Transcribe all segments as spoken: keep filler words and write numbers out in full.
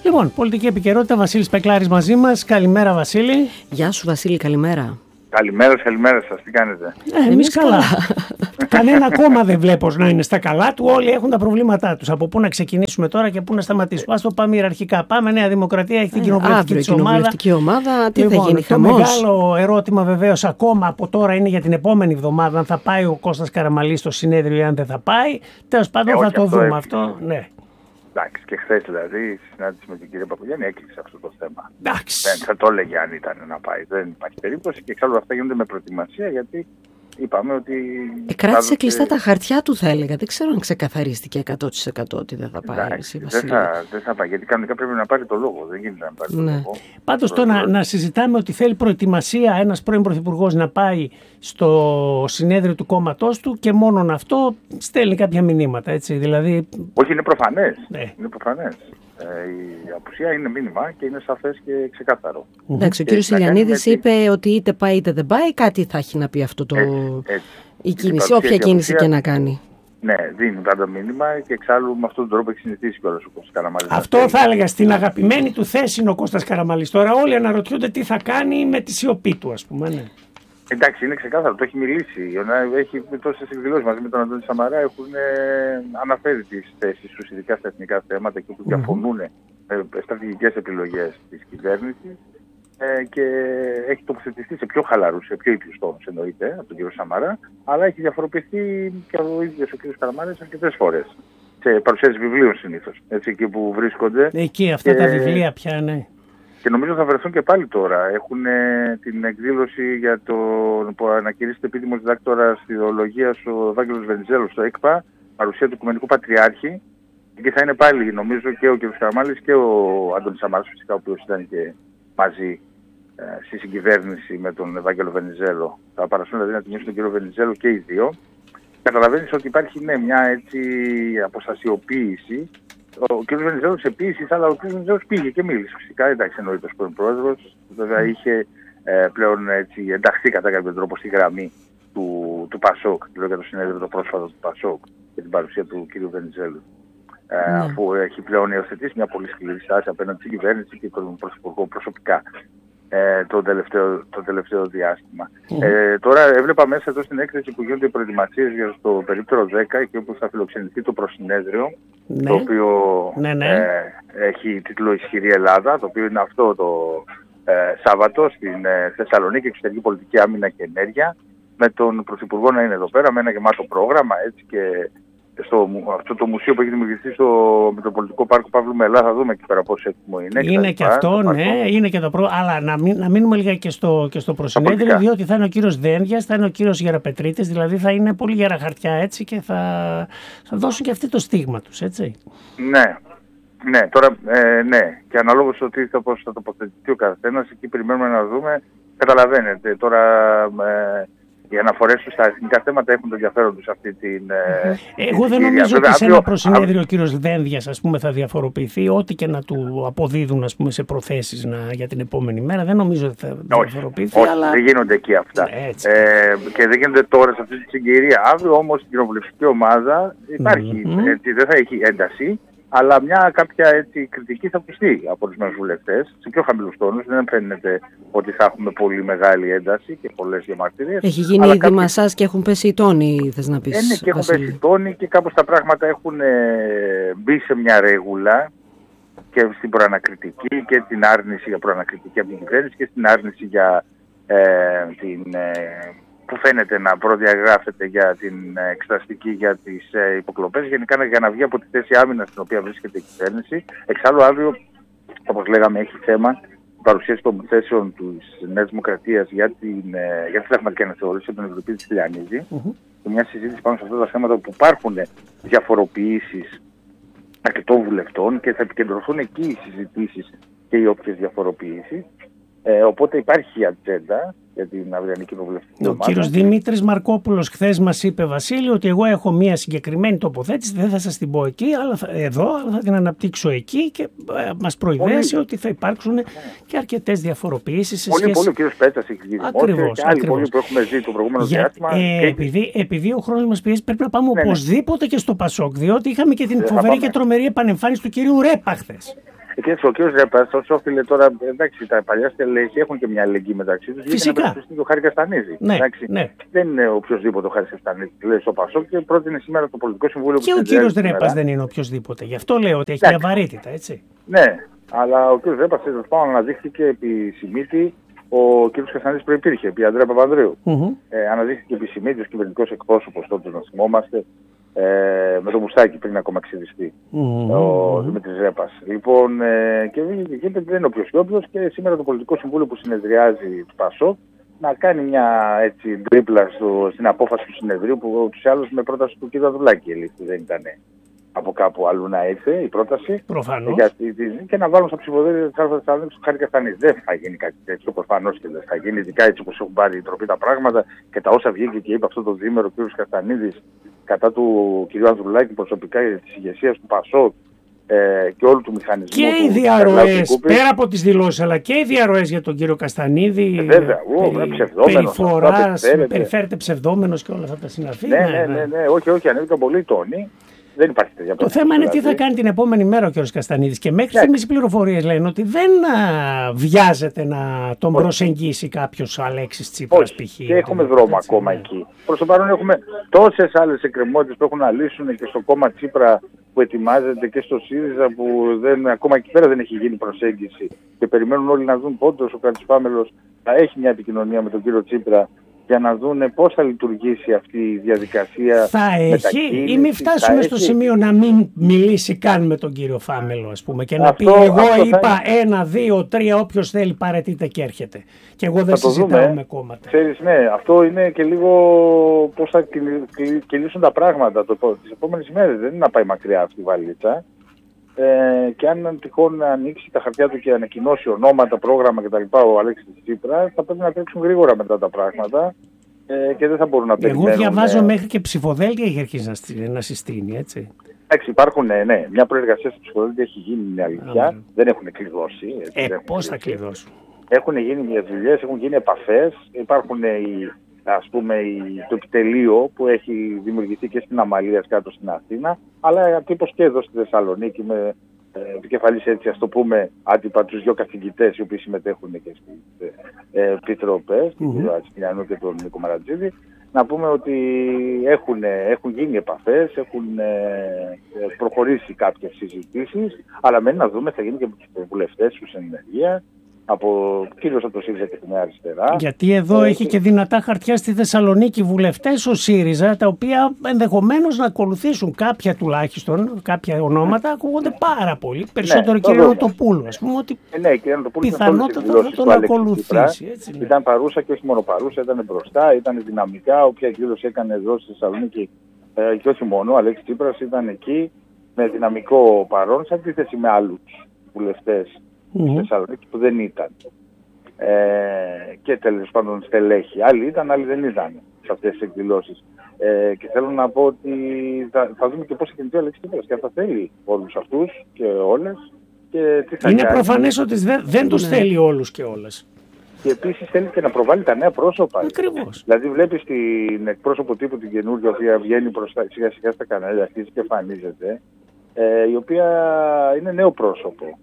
Λοιπόν, πολιτική επικαιρότητα, Βασίλης Πεκλάρης μαζί μας. Καλημέρα, Βασίλη. Γεια σου, Βασίλη, καλημέρα. Καλημέρα, καλημέρα σας. Τι κάνετε? Ε, εμείς καλά. Κανένα κόμμα δεν βλέπω να είναι στα καλά του. Όλοι έχουν τα προβλήματά τους. Από πού να ξεκινήσουμε τώρα και πού να σταματήσουμε? Ας το πάμε ιεραρχικά. Πάμε. Νέα Δημοκρατία έχει την ε, κοινοβουλευτική της ομάδα. κοινοβουλευτική ομάδα. Τι λοιπόν, θα γίνει, το χαμός? μεγάλο ερώτημα βεβαίως ακόμα από τώρα είναι για την επόμενη εβδομάδα. Αν θα πάει ο Κώστας Καραμανλής στο συνέδριο ή αν δεν θα πάει. Τέλος πάντων, ε, θα το δούμε αυτό. αυτό. Ναι. Εντάξει, και χθες δηλαδή η συνάντηση με την κυρία Παπουλιάνη έκλεισε αυτό το θέμα. Εντάξει. Δεν θα το έλεγε αν ήταν να πάει. Δεν υπάρχει περίπτωση και εξάλλου αυτά γίνονται με προετοιμασία γιατί είπαμε ότι. Ε, κράτησε κλειστά τα χαρτιά του, θα έλεγα. Δεν ξέρω αν ξεκαθαρίστηκε εκατό τοις εκατό ότι δεν θα πάει. Εντάξει, εσύ, δεν, θα, δεν θα πάει γιατί κανονικά πρέπει να πάρει το λόγο. Δεν γίνεται να πάρει ναι. το λόγο. Πάντως το να, να συζητάμε ότι θέλει προετοιμασία ένας πρώην πρωθυπουργός να πάει στο συνέδριο του κόμματός του και μόνον αυτό στέλνει κάποια μηνύματα, έτσι. Δηλαδή. Όχι, είναι προφανές. Ναι. Είναι προφανές. Ε, η απουσία είναι μήνυμα και είναι σαφές και ξεκάθαρο. Εντάξει, ο κύριος Ηλιανίδης είπε τη... ότι είτε πάει είτε δεν πάει, κάτι θα έχει να πει αυτό το. Έτσι, έτσι. Η κίνηση, όποια κίνηση και να κάνει. Ναι, δίνει πάντα μήνυμα και εξάλλου με αυτόν τον τρόπο έχει συνηθίσει κιόλας ο Κώστας Καραμανλής. Αυτό θα έλεγα στην αγαπημένη του θέση είναι ο Κώστας Καραμανλής. Τώρα όλοι αναρωτιούνται τι θα κάνει με τη σιωπή του, ας πούμε. Ναι. Εντάξει, είναι ξεκάθαρο, το έχει μιλήσει. Έχει τόσες εκδηλώσεις μαζί με τον Αντώνη Σαμαρά, έχουν ε, αναφέρει τις θέσεις τους, ειδικά στα εθνικά θέματα και όπου διαφωνούν ε, στρατηγικές επιλογές της κυβέρνησης ε, και έχει τοποθετηθεί σε πιο χαλαρούς, σε πιο ήπιους τόνους εννοείται από τον κύριο Σαμαρά, αλλά έχει διαφοροποιηθεί και ο ίδιος ο κύριος Καραμανλής αρκετές φορές. Σε παρουσίαση βιβλίων συνήθως, έτσι, εκεί που βρίσκονται. Εκεί αυτά και... τα βιβλία πια, ναι. Και νομίζω θα βρεθούν και πάλι τώρα. Έχουν ε, την εκδήλωση για το που ανακηρύσσεται επίδημος διδάκτορας ιδεολογίας ο Ευάγγελος Βενιζέλος στο ΕΚΠΑ, παρουσία του Οικουμενικού Πατριάρχη. Και θα είναι πάλι νομίζω και ο κ. Καραμανλής και ο Αντώνης Σαμαράς, φυσικά ο οποίος ήταν και μαζί ε, στη συγκυβέρνηση με τον Ευάγγελο Βενιζέλο. Θα παρασούν δηλαδή να τιμήσουν τον κ. Βενιζέλο και οι δύο. Καταλαβαίνεις ότι υπάρχει ναι, μια έτσι αποστασιοποίηση. Ο κ. Βενιζέλος επίσης, αλλά ο κ. Βενιζέλος πήγε και μίλησε φυσικά, εντάξει εννοείται ως πρώην πρόεδρος, βέβαια είχε ε, πλέον έτσι, ενταχθεί κατά κάποιο τρόπο στη γραμμή του, του Πασόκ, δηλαδή για το συνέδριο το πρόσφατο του Πασόκ και την παρουσία του κ. Βενιζέλου. Ε, ναι. Αφού έχει πλέον υιοθετήσει μια πολύ σκληρή στάση απέναντι στην κυβέρνηση και τον Πρωθυπουργό προσωπικά ε, το, τελευταίο, το τελευταίο διάστημα. Mm. Ε, τώρα έβλεπα μέσα εδώ στην έκθεση που γίνονται οι προετοιμασίες για το περίπτερο δέκα και όπου θα φιλοξενηθεί το προσυνέδριο, ναι. το οποίο ναι, ναι. Ε, έχει τίτλο «Ισχυρή Ελλάδα», το οποίο είναι αυτό το ε, Σάββατο στην ε, Θεσσαλονίκη, εξωτερική πολιτική άμυνα και ενέργεια, με τον Πρωθυπουργό να είναι εδώ πέρα, με ένα γεμάτο πρόγραμμα, έτσι και στο αυτό το μουσείο που έχει δημιουργηθεί στο Μητροπολιτικό Πάρκο Παύλου Μελά, θα δούμε εκεί πέρα πόσο έτοιμο είναι. Είναι και, και αυτό, ναι, πάρκο. Είναι και το προ... αλλά να, μην, να μείνουμε λίγα και στο, και στο προσυνέδριο, διότι θα είναι ο κύριος Δένδιας, θα είναι ο κύριος Γεραπετρίτης, δηλαδή θα είναι πολύ γερά χαρτιά έτσι και θα, θα δώσουν και αυτοί το στίγμα τους, έτσι. Ναι, ναι, τώρα, ε, ναι, και αναλόγως ότι θα, πώς θα τοποθετηθεί ο καθένας, εκεί περιμένουμε να δούμε, καταλαβαίνετε, τώρα... Ε, οι αναφορές τους στα εθνικά θέματα έχουν το ενδιαφέρον τους αυτή την. Εγώ δεν νομίζω ότι σε ένα προσυνέδριο ο κύριος Δένδιας ας πούμε, θα διαφοροποιηθεί, ό,τι και να του αποδίδουν ας πούμε, σε προθέσεις να, για την επόμενη μέρα. Δεν νομίζω ότι θα διαφοροποιηθεί. Όχι, αλλά... δεν γίνονται εκεί αυτά. Ε, και δεν γίνονται τώρα σε αυτή τη συγκυρία. Αύριο όμως η κοινοβουλευτική ομάδα υπάρχει. Mm-hmm. Έτσι, δεν θα έχει ένταση. Αλλά μια κάποια έτσι, κριτική θα ακουστεί από ορισμένους βουλευτές σε πιο χαμηλούς τόνους. Δεν φαίνεται ότι θα έχουμε πολύ μεγάλη ένταση και πολλές διαμαρτυρίες. Έχει γίνει ήδη κάποιοι... μασάς και έχουν πέσει οι τόνοι, θες να πεις. Ε, ναι, και έχουν πέσει οι τόνοι και κάπως τα πράγματα έχουν ε, μπει σε μια ρέγουλα και στην προανακριτική και την άρνηση για προανακριτική από την κυβέρνηση και στην άρνηση για ε, την. Ε, που φαίνεται να προδιαγράφεται για την εξεταστική για τις ε, υποκλοπές, γενικά για να βγει από τη θέση άμυνας στην οποία βρίσκεται η κυβέρνηση. Εξάλλου αύριο, όπως λέγαμε, έχει θέμα η παρουσίαση των θέσεων της Νέας Δημοκρατίας για, την, ε, για τη συνταγματική αναθεώρηση, τον Ευρωβουλευτή της Τηλιανίδη, mm-hmm. και μια συζήτηση πάνω σε αυτά τα θέματα που υπάρχουν διαφοροποιήσεις αρκετών βουλευτών και θα επικεντρωθούν εκεί οι συζητήσεις και οι όποιες διαφοροποιήσεις. Ε, οπότε υπάρχει η ατζέντα για την αυριανή κοινοβουλευτική ομάδα. Ο κύριος Δημήτρης Μαρκόπουλος χθες μας είπε, Βασίλη, ότι εγώ έχω μια συγκεκριμένη τοποθέτηση, δεν θα σας την πω εκεί, αλλά θα, εδώ, αλλά θα την αναπτύξω εκεί και ε, μας προειδέασε ότι θα υπάρξουν ναι. και αρκετές διαφοροποιήσεις σε πολύ, σχέση... Πολύ, ο κύριος Πέτσας έχει γίνει ακριβώς, και άλλοι πολλοί που έχουμε ζει το προηγούμενο για, διάστημα. Ε, και... επειδή, επειδή ο χρόνος μας πιέζει, πρέπει να πάμε ναι, οπωσδήποτε ναι. και στο Πασόκ, διότι είχαμε και την δεν φοβερή και τρομερή επανεμφάνιση του κυρίου Ρέπα χθες. Και έτσι ο κ. Ρέπας, όσο όφιλε τώρα, εντάξει, τα παλιά στελέχη έχουν και μια αλληλεγγύη μεταξύ τους. Φυσικά. Γιατί ο Χάρη Καστανίδη. Ναι, ναι. Δεν είναι οποιοδήποτε ο Χάρης Καστανίδης, λέει στο Πασόκ και πρότεινε σήμερα το Πολιτικό Συμβούλιο. Και ο κ. Ρέπας δεν είναι οποιοδήποτε. Γι' αυτό λέω ότι έχει μια βαρύτητα, έτσι. Ναι, αλλά ο κ. Ρέπας πάνω αναδείχθηκε επί Σιμίτη. Ο κ. Καστανίδης προϋπήρχε, επί Ανδρέα Παπανδρέου. Mm-hmm. Ε, αναδείχθηκε επί Σιμίτη ως κυβερνητικός εκπρόσωπος τότε, να θυμόμαστε. Ε, με το Μουστάκι πριν ακόμα ξυριστεί mm-hmm. ο Δημήτρης Ρέπας. Λοιπόν, ε, και βγήκε δεν είναι όποιος και όποιος και σήμερα το Πολιτικό Συμβούλιο που συνεδριάζει του Πασόκ να κάνει μια έτσι τρίπλα στο, στην απόφαση του συνεδρίου που ούτως ή άλλως με πρόταση του κ. Αδουλάκη ελήφθη, δεν ήταν από κάπου αλλού να ήρθε η πρόταση. Προφανώς. Και να βάλουν στα ψηφοδέλτια της Άρθρας Θεσσαλονίκης του Χάρη Καστανίδη. Δεν θα γίνει κάτι τέτοιο, προφανώς και δεν θα γίνει, ειδικά έτσι όπως έχουν πάρει η τροπή τα πράγματα και τα όσα βγήκε και είπε αυτό το διήμερο ο κ. Καστανίδης κατά του κ. Ανδρουλάκη προσωπικά της ηγεσίας του Πασόκ ε, και όλου του μηχανισμού. Και οι διαρροές, πέρα από τις δηλώσεις, αλλά και οι διαρροές για τον κύριο Καστανίδη. Ε, βέβαια, ου, περι, περιφοράς, περιφέρεται ψευδόμενος και όλα αυτά τα συναφή. Ναι, ναι, ναι, ναι, όχι, όχι, ανέβηκαν πολύ τόνοι. Δεν υπάρχει τέτοια Το θέμα είναι τι θα κάνει την επόμενη μέρα ο κ. Καστανίδης. Και μέχρι στιγμής οι πληροφορίες λένε ότι δεν α, βιάζεται να τον όχι. προσεγγίσει κάποιος Αλέξης Τσίπρας π.χ. Και έχουμε δρόμο έτσι, ακόμα ναι. εκεί. Προς το παρόν έχουμε τόσες άλλες εκκρεμότητες που έχουν να λύσουν και στο κόμμα Τσίπρα που ετοιμάζεται και στο ΣΥΡΙΖΑ που δεν, ακόμα εκεί πέρα δεν έχει γίνει προσέγγιση. Και περιμένουν όλοι να δουν πότε ο Κράτης Πάμελος θα έχει μια επικοινωνία με τον κύριο Τσίπρα για να δούνε πώς θα λειτουργήσει αυτή η διαδικασία. Θα έχει ή μην φτάσουμε στο έχει. σημείο να μην μιλήσει καν με τον κύριο Φάμελο, ας πούμε, και να αυτό, πει εγώ είπα είναι... ένα, δύο, τρία, όποιος θέλει παρετείται και έρχεται. Και εγώ δεν συζητάω δούμε. με κόμματα. Ξέρεις, ναι, αυτό είναι και λίγο πώς θα κυλήσουν τα πράγματα το, τις επόμενες ημέρες. Δεν είναι να πάει μακριά αυτή η βαλίτσα. Ε, και αν τυχόν ανοίξει τα χαρτιά του και ανακοινώσει ονόματα, πρόγραμμα κτλ. Ο Αλέξης Τσίπρα, θα πρέπει να τρέξουν γρήγορα μετά τα πράγματα ε, και δεν θα μπορούν να περιμένουν. Εγώ διαβάζω ε... μέχρι και ψηφοδέλτια έχει αρχίσει να, να συστήνει, έτσι. Εντάξει, υπάρχουν, ναι, μια προεργασία στο ψηφοδέλτια έχει γίνει, είναι αλήθεια. Mm. Δεν έχουν κλειδώσει. Ε, πώς θα κλειδώσουν. Έχουν γίνει μια δουλειές, έχουν γίνει επαφές, υπάρχουν οι. Ας πούμε το επιτελείο που έχει δημιουργηθεί και στην Αμαλία κάτω στην Αθήνα, αλλά τύπος και εδώ στη Θεσσαλονίκη με ε, επικεφαλής έτσι ας το πούμε άτυπα τους δύο καθηγητές οι οποίοι συμμετέχουν και στις ε, επιτροπές, mm-hmm. του Ατζηλιανού και τον Νίκο Μαρατζίδη, να πούμε ότι έχουν, έχουν γίνει επαφές, έχουν ε, προχωρήσει κάποιες συζητήσεις, αλλά μένει να δούμε θα γίνει και με τους βουλευτές τους εν ενεργεία. Από κυρίως από το ΣΥΡΙΖΑ και τη Νέα Αριστερά. Γιατί εδώ ε, έχει και δυνατά χαρτιά στη Θεσσαλονίκη βουλευτές ο ΣΥΡΙΖΑ, τα οποία ενδεχομένως να ακολουθήσουν κάποια τουλάχιστον, κάποια ονόματα, ακούγονται πάρα πολύ. Περισσότερο ναι, κύριο Νοτοπούλου, ας πούμε, ότι ε, ναι, κύριε πιθανότατα θα τον ακολουθήσει. Έτσι, ναι. Ήταν παρούσα και όχι μόνο παρούσα, ήταν μπροστά, ήταν δυναμικά. Όποια εκδήλωση έκανε εδώ στη Θεσσαλονίκη ε, και όχι μόνο, ο Αλέξης Τσίπρας ήταν εκεί με δυναμικό παρόν, σε αντίθεση με άλλους βουλευτές. Mm-hmm. Στη Θεσσαλονίκη που δεν ήταν. Ε, και τέλος πάντων στελέχη. Άλλοι ήταν, άλλοι δεν ήταν σε αυτές τις εκδηλώσεις. Ε, και θέλω να πω ότι θα, θα δούμε και πώς θα κινηθεί ο Αλέξης Τσίπρας και αν θα θέλει όλους αυτούς και όλες. Και τι θα είναι κάνει. Προφανές ότι δεν, δεν τους ναι. θέλει όλους και όλες. Και επίσης θέλει και να προβάλλει τα νέα πρόσωπα. Ακριβώς. Δηλαδή βλέπεις την εκπρόσωπο τύπου την καινούργια, η οποία βγαίνει μπροστά σιγά σιγά στα κανάλια, αρχίζει και εμφανίζεται, ε, η οποία είναι νέο πρόσωπο.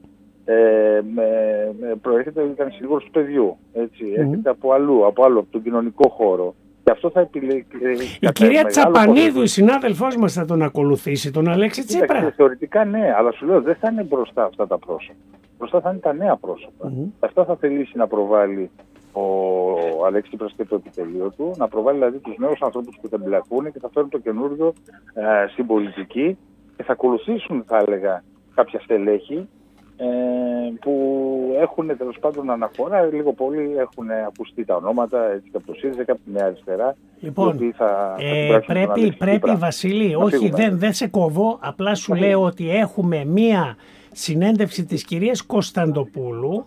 Ε, με, με, προέρχεται, ήταν σύμβολος του παιδιού, έτσι, mm. έρχεται από αλλού, από άλλο, από τον κοινωνικό χώρο. Και αυτό θα επιλέξει. Η κυρία Τσαπανίδου, η συνάδελφός μας, θα τον ακολουθήσει, τον Αλέξη Τσίπρα. Θεωρητικά ναι, αλλά σου λέω δεν θα είναι μπροστά αυτά τα πρόσωπα. Μπροστά θα είναι τα νέα πρόσωπα. Mm. Αυτά θα θελήσει να προβάλλει ο Αλέξης Τσίπρας και το επιτελείο του, να προβάλλει δηλαδή τους νέους ανθρώπους που θα εμπλακούν και θα φέρουν το καινούργιο ε, στην πολιτική και θα ακολουθήσουν, θα έλεγα, κάποια στελέχη. Ε, που έχουν τέλος πάντων αναφορά, λίγο πολύ έχουν ακουστεί τα ονόματα έτσι και από το ΣΥΡΙΖΑ και από τη Νέα Αριστερά. Λοιπόν, θα, ε, θα πρέπει, πρέπει Βασίλη, όχι φύγουμε. δεν, δεν σε κόβω, απλά σου θα λέω φύγουμε. ότι έχουμε μία συνέντευξη της κυρίας Κωνσταντοπούλου,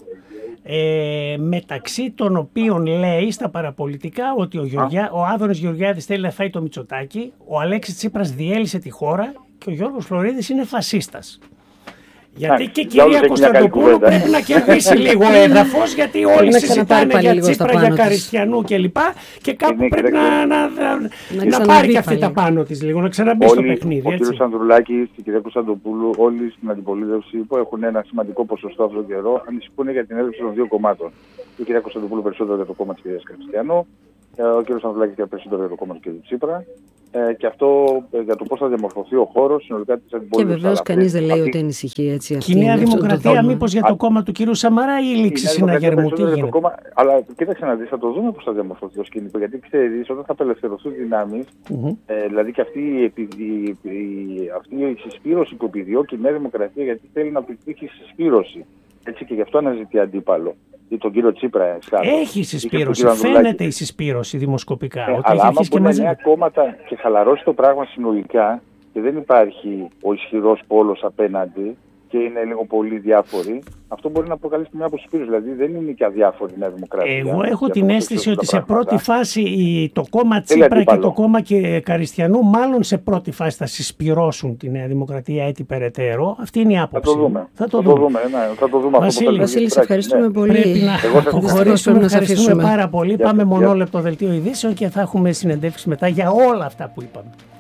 ε, μεταξύ των οποίων λέει στα παραπολιτικά ότι ο, Γεωργιά, ο Άδωνης Γεωργιάδης θέλει να φάει το Μητσοτάκη, ο Αλέξης Τσίπρας διέλυσε τη χώρα και ο Γιώργος Φλωρίδης είναι φασίστας. Γιατί και η κυρία Κωνσταντοπούλου πρέπει να κερδίσει λίγο έδαφος, γιατί όλοι συζητάνε για Τσίπρα, για Καριστιανού κλπ. Και κάπου πρέπει να, να, να, να, να πάρει και αυτή τα πάνω της λίγο, να ξαναμπεί στο παιχνίδι. Ο κ. Ανδρουλάκης και η κυρία Κωνσταντοπούλου, όλοι στην αντιπολίτευση που έχουν ένα σημαντικό ποσοστό αυτόν τον καιρό, ανησυχούν για την έδρα των δύο κομμάτων. Η κυρία Κωνσταντοπούλου περισσότερο για το κόμμα της κυρίας Καριστιανού, ο κ. Ανδρουλάκης για περισσότερο για το κόμμα του κ. Τσίπρα. Ε, και αυτό ε, για το πώς θα διαμορφωθεί ο χώρος συνολικά της αντιπολίτευσης. Και βεβαίως κανείς δεν λέει ότι ανησυχεί έτσι αυτή. Και η Νέα Δημοκρατία μήπως για το κόμμα του κ. Σαμαρά ή η λήξη συναγερμού, τι γίνεται? Κόμμα, αλλά κοίταξε να δεις, θα το δούμε πώς θα διαμορφωθεί το σκηνικό. Γιατί ξέρεις, όταν θα απελευθερωθούν δυνάμεις, mm-hmm. ε, δηλαδή και αυτή η, η, η, αυτή η συσπήρωση που επιδιώκει η Νέα Δημοκρατία, γιατί θέλει να πετύχει συσπήρωση. Έτσι, και γι' αυτό αναζητεί αντίπαλο. Ή τον κύριο Τσίπρα. Εξάλλου. Έχει συσπήρωση. Φαίνεται η συσπήρωση δημοσκοπικά. Ε, αλλά άμα μπορεί να νέα κόμματα και χαλαρώσει το πράγμα συνολικά και δεν υπάρχει ο ισχυρός πόλος απέναντι και είναι λίγο πολύ διάφοροι, αυτό μπορεί να προκαλέσει μια αποσυσπήρωση. Δηλαδή δεν είναι και αδιάφορη η Νέα Δημοκρατία. Εγώ έχω την αίσθηση ότι σε πρώτη φάση το κόμμα Τσίπρα και το κόμμα και Καριστιανού μάλλον σε πρώτη φάση θα συσπυρώσουν τη Νέα Δημοκρατία έτσι περαιτέρω. Αυτή είναι η άποψη. Θα το δούμε. Θα το δούμε. Θα το δούμε, ναι, θα το δούμε. Βασίλη, Βασίλη, σε ευχαριστούμε ναι. πολύ. Πρέπει να αποχωρήσουμε. Ευχαριστούμε πάρα πολύ. Πάμε μονόλεπτο δελτίο ειδήσεων και θα έχουμε συνεντεύξει μετά για όλα αυτά που είπαμε.